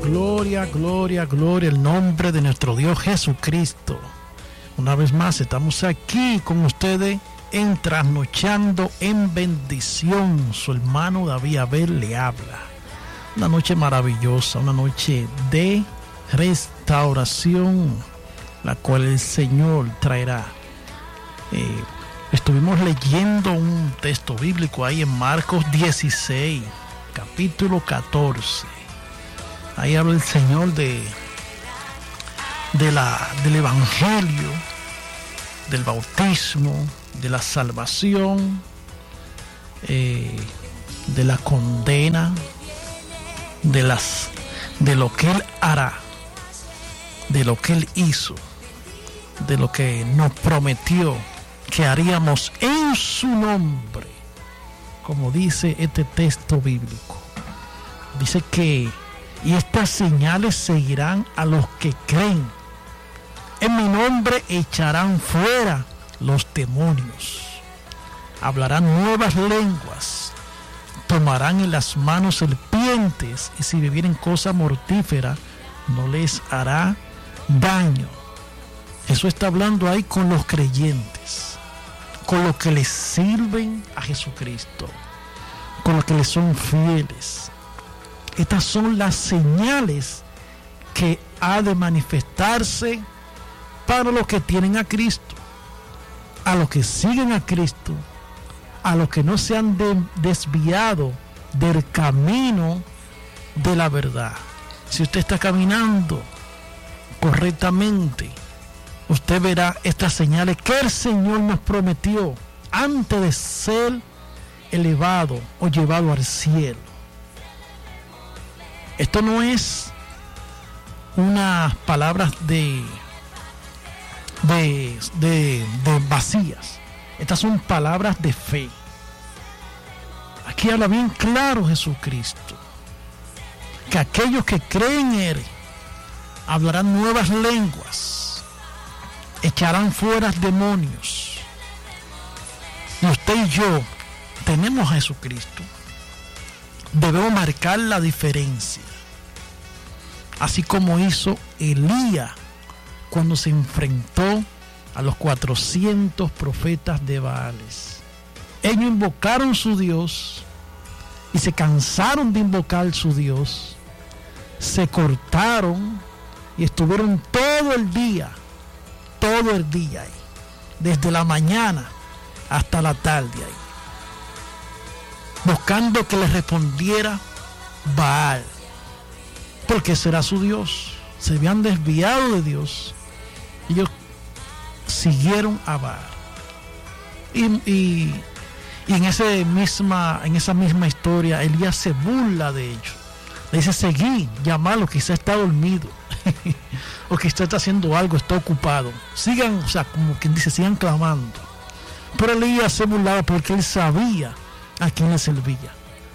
gloria, gloria, gloria al nombre de nuestro Dios Jesucristo. Una vez más estamos aquí con ustedes en Trasnochando en Bendición. Su hermano David Abel le habla. Una noche maravillosa, una noche de restauración, la cual el Señor traerá. Estuvimos leyendo un texto bíblico ahí en Marcos 16, capítulo 14. Ahí habla el Señor del Evangelio, del bautismo, de la salvación, de la condena, de lo que Él hará, de lo que Él hizo, de lo que nos prometió que haríamos en su nombre, como dice este texto bíblico. Dice que y estas señales seguirán a los que creen. En mi nombre echarán fuera los demonios, hablarán nuevas lenguas, tomarán en las manos serpientes, y si bebieren cosa mortífera no les hará daño. Eso está hablando ahí con los creyentes, con los que les sirven a Jesucristo, con los que les son fieles. Estas son las señales que ha de manifestarse para los que tienen a Cristo, a los que siguen a Cristo, a los que no se han desviado del camino de la verdad. Si usted está caminando correctamente, usted verá estas señales que el Señor nos prometió antes de ser elevado o llevado al cielo. Esto no es unas palabras de vacías. Estas son palabras de fe. Aquí habla bien claro Jesucristo, que aquellos que creen en Él hablarán nuevas lenguas, echarán fuera demonios. Y usted y yo tenemos a Jesucristo. Debemos marcar la diferencia, así como hizo Elías cuando se enfrentó a los 400 profetas de Baales. Ellos invocaron su Dios y se cansaron de invocar su Dios, se cortaron y estuvieron todo el día ahí, desde la mañana hasta la tarde ahí, buscando que les respondiera Baal, porque será su Dios. Se habían desviado de Dios, ellos siguieron a Baal. Y en esa misma historia Elías se burla de ellos. Le dice: seguí, llamarlo, quizá está dormido o quizá está haciendo algo, está ocupado. Sigan, o sea, como quien dice, sigan clamando. Pero Elías se burlaba porque él sabía a quién le servía.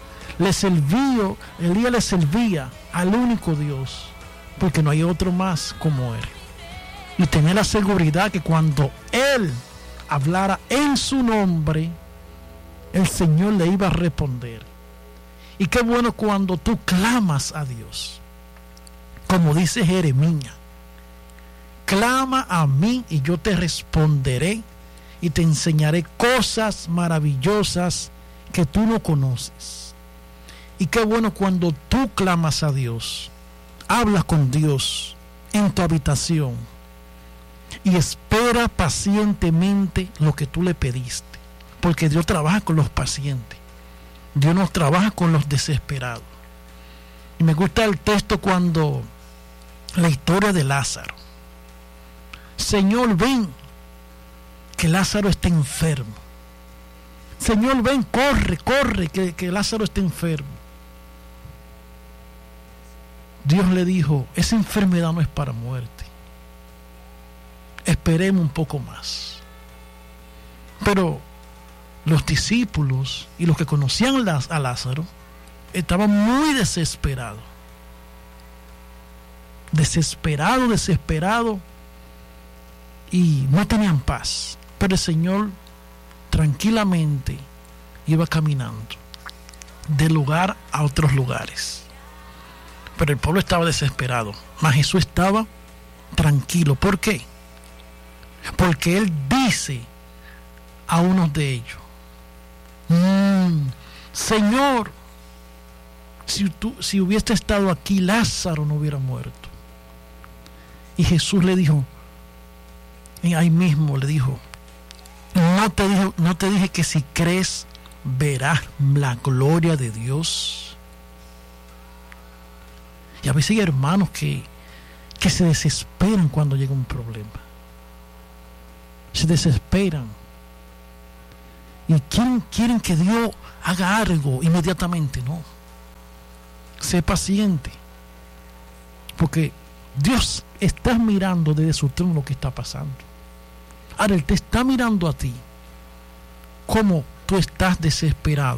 Elías le servía al único Dios, porque no hay otro más como él. Y tenía la seguridad que cuando él hablara en su nombre, el Señor le iba a responder. Y qué bueno cuando tú clamas a Dios, como dice Jeremías: clama a mí y yo te responderé y te enseñaré cosas maravillosas que tú no conoces. Y qué bueno cuando tú clamas a Dios, hablas con Dios en tu habitación y espera pacientemente lo que tú le pediste, porque Dios trabaja con los pacientes, Dios no trabaja con los desesperados. Y me gusta el texto cuando la historia de Lázaro: Señor, ven, que Lázaro está enfermo. Señor, ven, corre, que Lázaro está enfermo. Dios le dijo: esa enfermedad no es para muerte, esperemos un poco más. Pero los discípulos y los que conocían a Lázaro estaban muy desesperados, y no tenían paz. Pero el Señor tranquilamente iba caminando de lugar a otros lugares. Pero el pueblo estaba desesperado. Mas Jesús estaba tranquilo. ¿Por qué? Porque Él dice a unos de ellos: Señor, si hubiese estado aquí, Lázaro no hubiera muerto. Y Jesús le dijo, y ahí mismo le dijo: no te dije que si crees verás la gloria de Dios. Y a veces hay hermanos que se desesperan cuando llega un problema. Se desesperan y quieren que Dios haga algo inmediatamente. No, sé paciente, porque Dios está mirando desde su trono lo que está pasando. Ahora Él te está mirando a ti, cómo tú estás desesperado,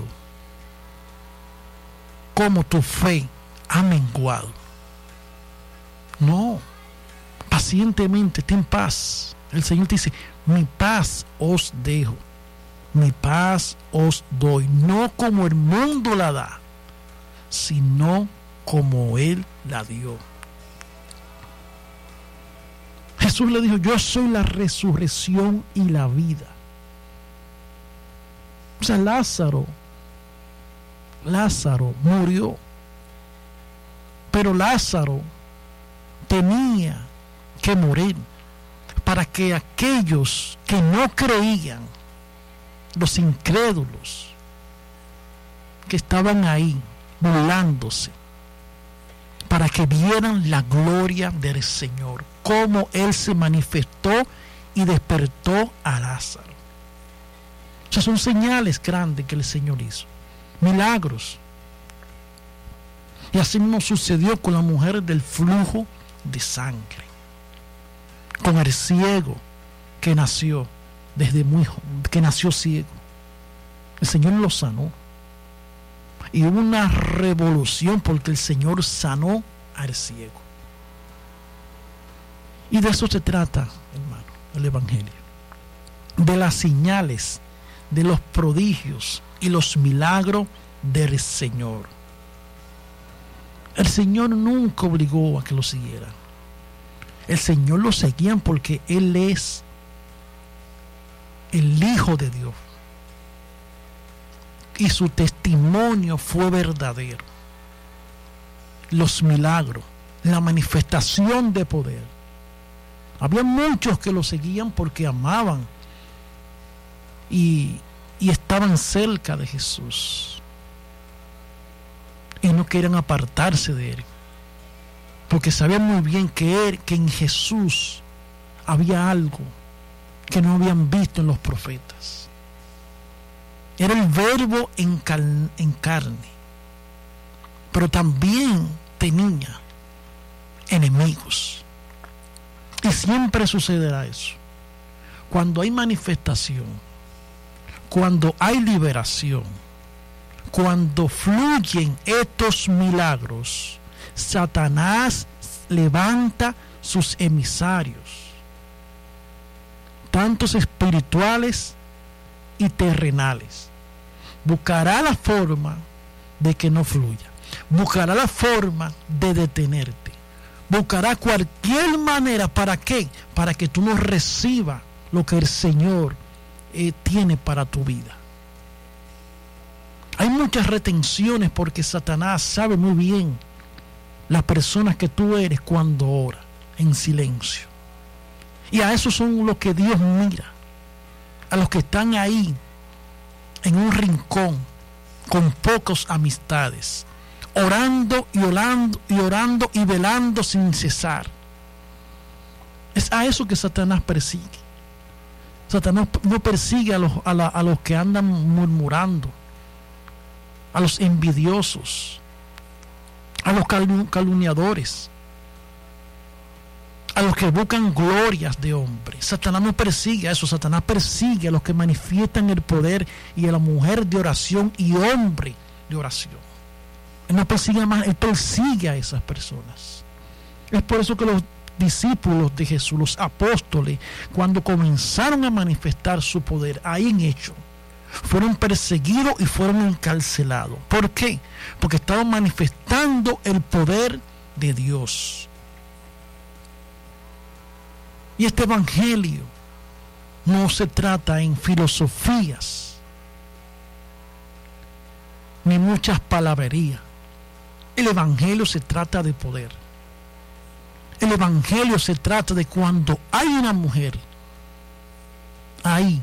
cómo tu fe ha menguado. No, pacientemente, ten paz. El Señor te dice: mi paz os dejo, mi paz os doy, no como el mundo la da, sino como Él la dio. Jesús le dijo: yo soy la resurrección y la vida. O sea, Lázaro murió, pero Lázaro tenía que morir para que aquellos que no creían, los incrédulos que estaban ahí burlándose, para que vieran la gloria del Señor, cómo Él se manifestó y despertó a Lázaro. O sea, son señales grandes que el Señor hizo, milagros. Y así mismo sucedió con la mujer del flujo de sangre, con el ciego que nació que nació ciego. El Señor lo sanó. Y hubo una revolución porque el Señor sanó al ciego. Y de eso se trata, hermano, el Evangelio. De las señales, de los prodigios y los milagros del Señor. El Señor nunca obligó a que lo siguieran. El Señor lo seguían porque Él es el Hijo de Dios. Y su testimonio fue verdadero. Los milagros, la manifestación de poder. Había muchos que lo seguían porque amaban y estaban cerca de Jesús. Y no querían apartarse de Él. Porque sabían muy bien que en Jesús había algo que no habían visto en los profetas. Era el Verbo en carne, pero también tenía enemigos. Y siempre sucederá eso. Cuando hay manifestación, cuando hay liberación, cuando fluyen estos milagros, Satanás levanta sus emisarios, tantos espirituales y terrenales. Buscará la forma de que no fluya, buscará la forma de detenerte, buscará cualquier manera. ¿Para qué? Para que tú no recibas lo que el Señor tiene para tu vida. Hay muchas retenciones porque Satanás sabe muy bien las personas que tú eres cuando oras en silencio. Y a esos son los que Dios mira, a los que están ahí en un rincón con pocas amistades, orando y velando sin cesar. Es a eso que Satanás persigue. Satanás no persigue a los que andan murmurando, a los envidiosos, a los calumniadores, a los que buscan glorias de hombre. Satanás no persigue a eso. Satanás persigue a los que manifiestan el poder y a la mujer de oración y hombre de oración. Él no persigue más, él persigue a esas personas. Es por eso que los discípulos de Jesús, los apóstoles, cuando comenzaron a manifestar su poder, ahí en Hechos, fueron perseguidos y fueron encarcelados. ¿Por qué? Porque estaban manifestando el poder de Dios. Y este evangelio no se trata en filosofías ni muchas palabrerías. El evangelio se trata de poder. El evangelio se trata de cuando hay una mujer ahí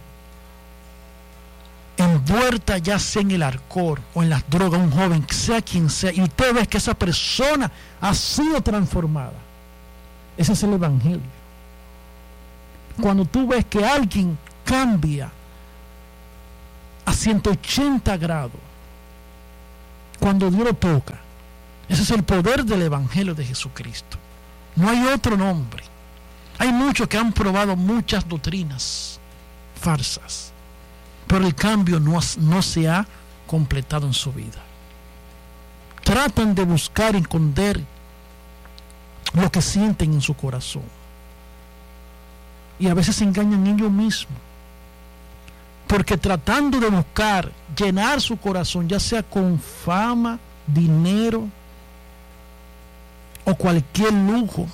envuelta, ya sea en el alcohol o en las drogas, un joven, sea quien sea, y usted ve que esa persona ha sido transformada. Ese es el evangelio. Cuando tú ves que alguien cambia a 180 grados, cuando Dios lo toca, ese es el poder del evangelio de Jesucristo. No hay otro nombre. Hay muchos que han probado muchas doctrinas falsas, pero el cambio no se ha completado en su vida. Tratan de buscar y esconder lo que sienten en su corazón, y a veces se engañan ellos mismos, porque tratando de buscar llenar su corazón, ya sea con fama, dinero o cualquier lujo,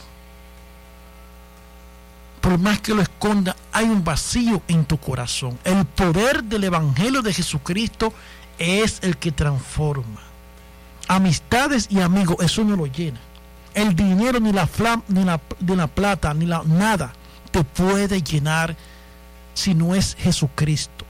por más que lo esconda, hay un vacío en tu corazón. El poder del evangelio de Jesucristo es el que transforma. Amistades y amigos, eso no lo llena. El dinero, ni la plata, ni nada te puede llenar si no es Jesucristo.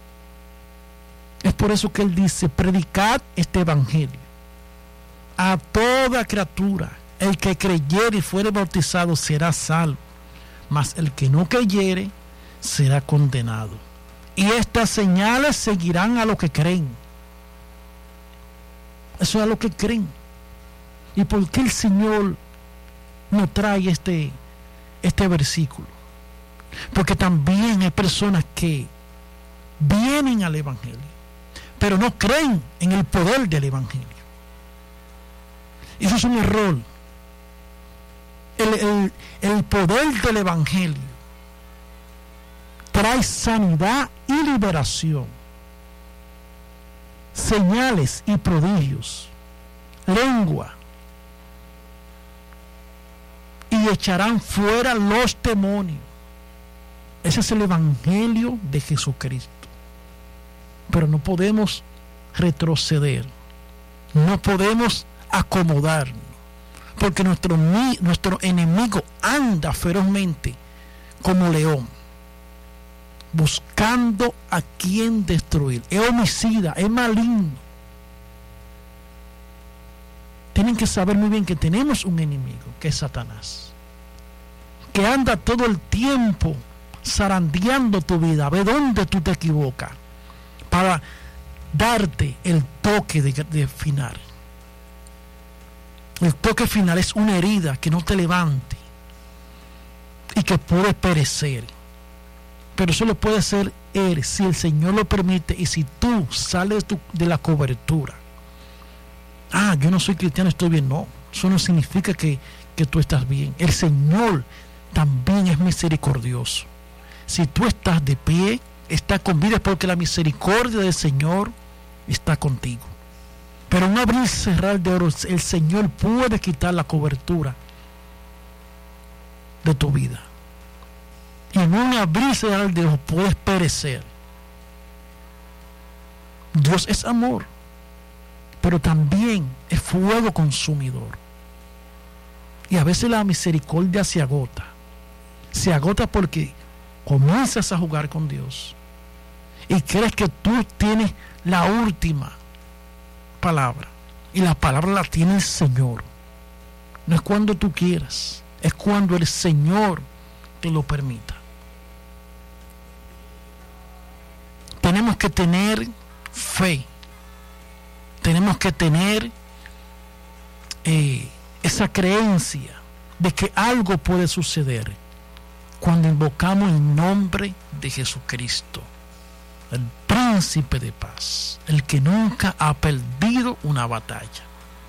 Es por eso que Él dice: predicad este evangelio a toda criatura. El que creyere y fuere bautizado será salvo, mas el que no creyere será condenado. Y estas señales seguirán a los que creen. Eso es a los que creen. ¿Y por qué el Señor nos trae este versículo? Porque también hay personas que vienen al evangelio, pero no creen en el poder del evangelio. Eso es un error. El poder del evangelio trae sanidad y liberación, señales y prodigios, lengua, y echarán fuera los demonios. Ese es el evangelio de Jesucristo. Pero no podemos retroceder, no podemos acomodarnos, porque nuestro enemigo anda ferozmente como león, buscando a quien destruir. Es homicida, es maligno. Tienen que saber muy bien que tenemos un enemigo, que es Satanás, que anda todo el tiempo zarandeando tu vida, a ver dónde tú te equivocas, para darte el toque de final. El toque final es una herida que no te levante y que puede perecer. Pero eso lo puede hacer Él si el Señor lo permite y si tú sales de la cobertura. Yo no soy cristiano, estoy bien. No, eso no significa que tú estás bien. El Señor también es misericordioso. Si tú estás de pie, estás con vida, porque la misericordia del Señor está contigo. Pero en un abrir y cerrar de ojos, el Señor puede quitar la cobertura de tu vida. Y en un abrir y cerrar de ojos puedes perecer. Dios es amor, pero también es fuego consumidor. Y a veces la misericordia se agota. Se agota porque comienzas a jugar con Dios y crees que tú tienes la última palabra, y la palabra la tiene el Señor. No es cuando tú quieras, es cuando el Señor te lo permita. Tenemos que tener fe, tenemos que tener esa creencia de que algo puede suceder cuando invocamos el nombre de Jesucristo, el príncipe de paz, el que nunca ha perdido una batalla.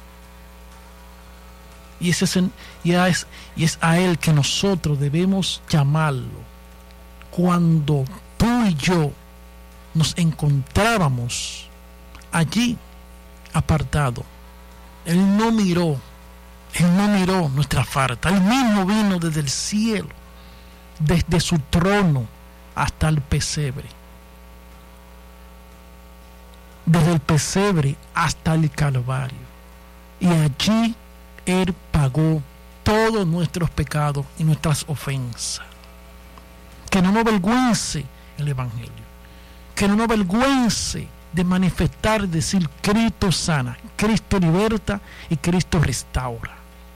Y es a Él que nosotros debemos llamarlo cuando tú y yo nos encontrábamos allí apartado. Él no miró nuestra falta. Él mismo vino desde el cielo, desde su trono hasta el pesebre. Desde el pesebre hasta el Calvario. Y allí Él pagó todos nuestros pecados y nuestras ofensas. Que no nos avergüence el Evangelio. Que no nos avergüence de manifestar, decir: Cristo sana, Cristo liberta y Cristo restaura.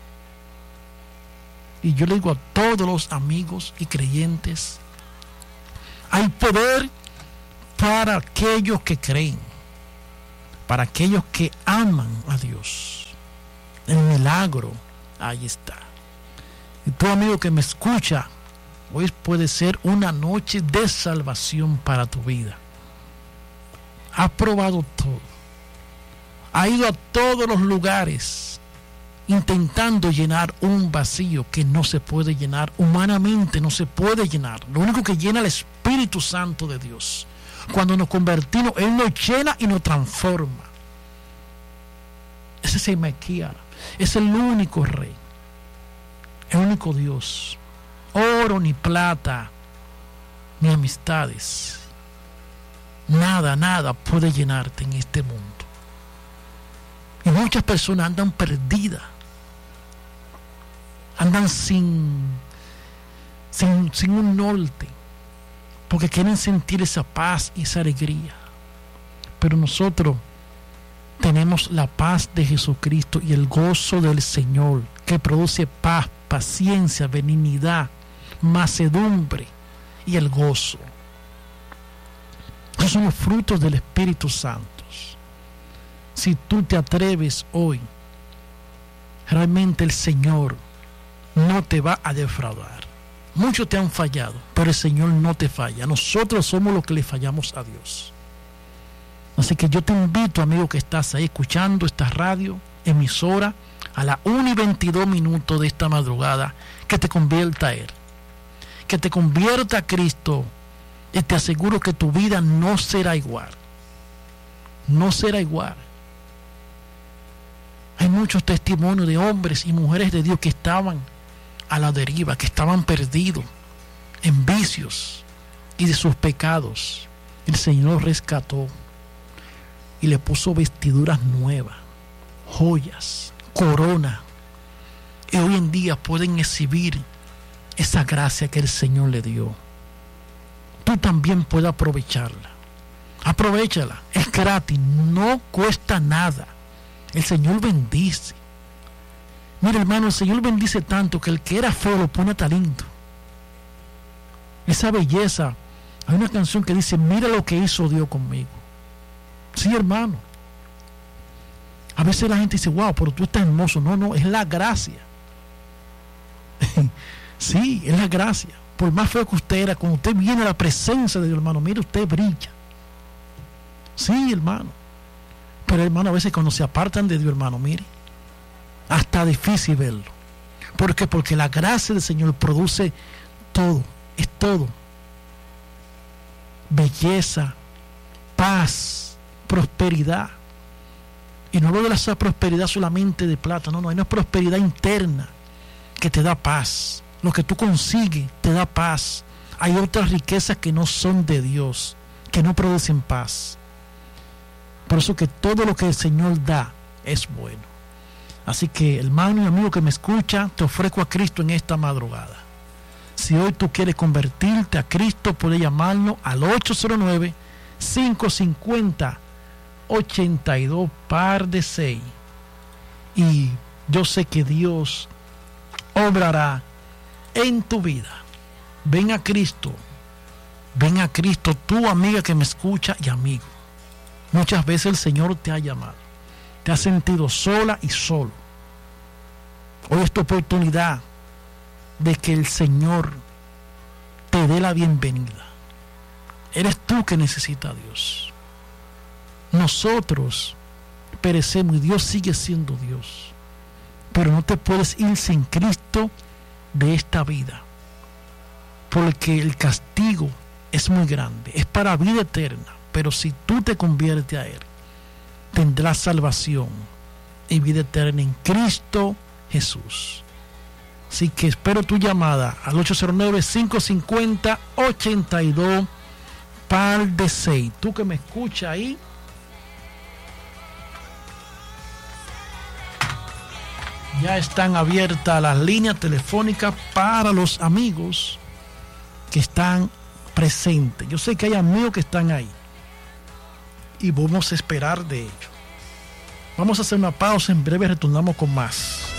Y yo le digo a todos los amigos y creyentes: hay poder para aquellos que creen, para aquellos que aman a Dios. El milagro ahí está. Y tú, amigo que me escucha, hoy puede ser una noche de salvación para tu vida. Ha probado todo. Ha ido a todos los lugares intentando llenar un vacío que no se puede llenar. Humanamente no se puede llenar. Lo único que llena el Espíritu Santo de Dios. Cuando nos convertimos, Él nos llena y nos transforma. Ese es Ezequiel. Es el único Rey. El único Dios. Oro ni plata ni amistades. Nada puede llenarte en este mundo. Y muchas personas andan perdidas. Andan sin un norte. Porque quieren sentir esa paz y esa alegría. Pero nosotros tenemos la paz de Jesucristo y el gozo del Señor, que produce paz, paciencia, benignidad, mansedumbre y el gozo. Esos son los frutos del Espíritu Santo. Si tú te atreves hoy, realmente el Señor no te va a defraudar. Muchos te han fallado, pero el Señor no te falla. Nosotros somos los que le fallamos a Dios. Así que yo te invito, amigo que estás ahí escuchando esta radio, emisora, a las 1:22 de esta madrugada, que te convierta a Él. Que te convierta a Cristo. Y te aseguro que tu vida no será igual. No será igual. Hay muchos testimonios de hombres y mujeres de Dios que estaban a la deriva, que estaban perdidos en vicios y de sus pecados. El Señor rescató y le puso vestiduras nuevas, joyas, corona. Y hoy en día pueden exhibir esa gracia que el Señor le dio. Tú también puedes aprovecharla. Aprovechala, es gratis, no cuesta nada. El Señor bendice. Mira, hermano, el Señor bendice tanto que el que era feo lo pone tan lindo. Esa belleza. Hay una canción que dice: mira lo que hizo Dios conmigo. Sí, hermano. A veces la gente dice: wow, pero tú estás hermoso. No, es la gracia. Sí, es la gracia. Por más feo que usted era, cuando usted viene a la presencia de Dios, hermano, mire, usted brilla. Sí, hermano. Pero, hermano, a veces cuando se apartan de Dios, hermano, mire, hasta difícil verlo. ¿Por qué? Porque la gracia del Señor produce todo, es todo. Belleza, paz, prosperidad. Y no hablo de esa prosperidad solamente de plata, no, hay una prosperidad interna que te da paz. Lo que tú consigues te da paz. Hay otras riquezas que no son de Dios, que no producen paz. Por eso que todo lo que el Señor da es bueno. Así que, hermano y amigo que me escucha, te ofrezco a Cristo en esta madrugada. Si hoy tú quieres convertirte a Cristo, puedes llamarnos al 809-550-82-6. Y yo sé que Dios obrará en tu vida. Ven a Cristo. Ven a Cristo, tú, amiga que me escucha y amigo. Muchas veces el Señor te ha llamado. Te has sentido sola y solo. Hoy es tu oportunidad de que el Señor te dé la bienvenida. Eres tú que necesitas a Dios. Nosotros perecemos y Dios sigue siendo Dios. Pero no te puedes ir sin Cristo de esta vida. Porque el castigo es muy grande. Es para vida eterna. pero si tú te conviertes a Él, tendrás salvación y vida eterna en Cristo Jesús. Así que espero tu llamada al 809-550-82 par de 6. Tú que me escuchas ahí, ya están abiertas las líneas telefónicas para los amigos que están presentes. Yo sé que hay amigos que están ahí y vamos a esperar de ellos. Vamos a hacer una pausa, en breve retornamos con más.